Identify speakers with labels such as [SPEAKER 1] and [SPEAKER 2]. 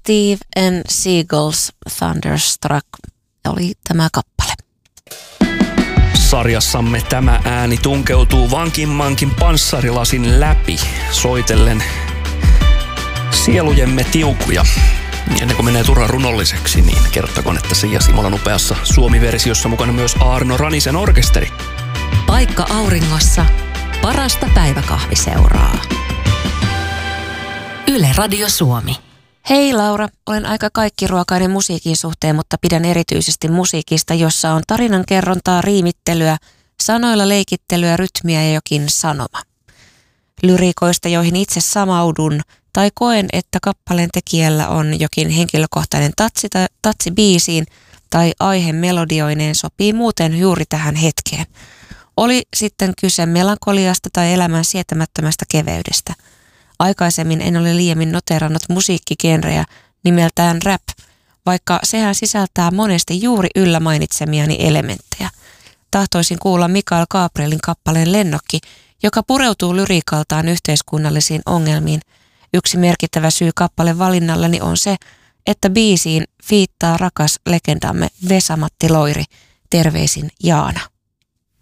[SPEAKER 1] Steve and Seagulls Thunderstruck oli tämä kappale.
[SPEAKER 2] Sarjassamme tämä ääni tunkeutuu vankimmankin panssarilasin läpi, soitellen sielujemme tiukuja. Ennen kuin menee turhaan runolliseksi, niin kerrottakoon, että Siia Simolan upeassa Suomi-versiossa mukana myös Aarno Ranisen orkesteri.
[SPEAKER 3] Paikka auringossa, parasta päiväkahviseuraa. Yle Radio Suomi.
[SPEAKER 1] Hei Laura, olen aika kaikkiruokainen musiikin suhteen, mutta pidän erityisesti musiikista, jossa on tarinankerrontaa, riimittelyä, sanoilla leikittelyä, rytmiä ja jokin sanoma. Lyriikoista, joihin itse samaudun tai koen, että kappaleen tekijällä on jokin henkilökohtainen tatsi biisiin tai aihe melodioineen, sopii muuten juuri tähän hetkeen. Oli sitten kyse melankoliasta tai elämän sietämättömästä keveydestä. Aikaisemmin en ole liiemmin noterannut musiikkigenrejä nimeltään rap, vaikka sehän sisältää monesti juuri yllä mainitsemiani elementtejä. Tahtoisin kuulla Mikael Gabrielin kappaleen Lennokki, joka pureutuu lyriikaltaan yhteiskunnallisiin ongelmiin. Yksi merkittävä syy kappaleen valinnallani on se, että biisiin fiittaa rakas legendamme Vesa-Matti Loiri. Terveisin Jaana.